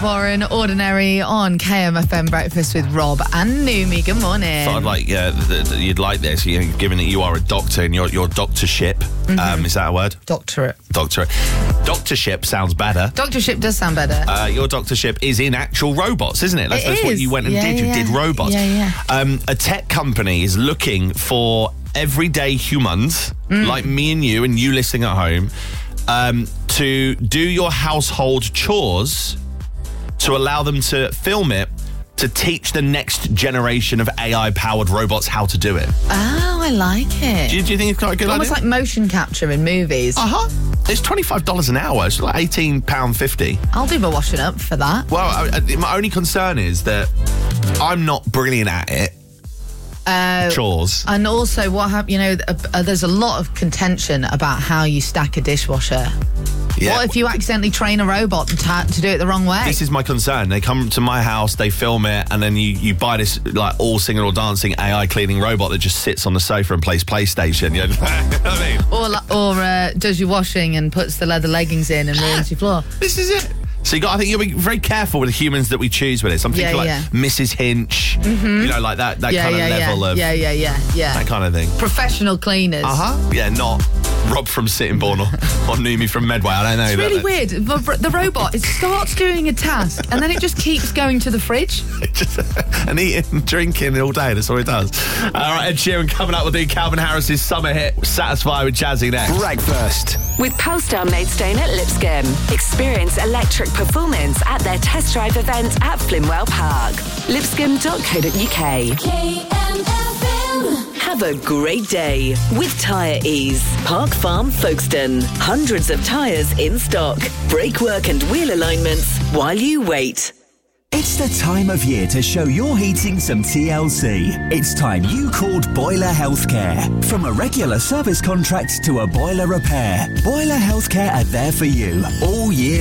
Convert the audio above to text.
Warren, Ordinary on KMFM Breakfast with Rob and Noomi. Good morning. Thought I'd like, you'd like this, given that you are a doctor and your doctorship. Is that a word? Doctorate. Doctorship sounds better. Doctorship does sound better. Your doctorship is in actual robots, isn't it? That's what you went and did. You did robots. A tech company is looking for everyday humans, like me and you listening at home, to do your household chores, to allow them to film it, to teach the next generation of AI-powered robots how to do it. Oh, I like it. Do you think it's quite a good idea? Almost like motion capture in movies. It's $25 an hour. It's like £18.50. I'll do my washing up for that. Well, my only concern is that I'm not brilliant at it. Chores. And also, there's a lot of contention about how you stack a dishwasher. Yeah. What if you accidentally train a robot to do it the wrong way? This is my concern. They come to my house, they film it, and then you buy this like all singing or dancing AI cleaning robot that just sits on the sofa and plays PlayStation. You know what I mean? Or does your washing and puts the leather leggings in and ruins your floor. This is it. So I think you'll be very careful with the humans that we choose with this. I'm thinking Mrs. Hinch, like that kind of level of... Yeah. That kind of thing. Professional cleaners. Yeah, not Rob from Sittingbourne or Noomi from Medway. I don't know. It's really weird. The robot, it starts doing a task and then it just keeps going to the fridge. And eating, drinking all day. That's all it does. All right, Ed Sheeran coming up with the Calvin Harris's summer hit, Satisfy with Jazzy next. Breakfast. With Polestar Maidstone at Lipscomb. Experience electric performance at their test drive event at Flimwell Park. Lipscomb.co.uk. Have a great day with Tyre Ease. Park Farm Folkestone. Hundreds of tyres in stock. Brake work and wheel alignments while you wait. It's the time of year to show your heating some TLC. It's time you called Boiler Healthcare. From a regular service contract to a boiler repair, Boiler Healthcare are there for you all year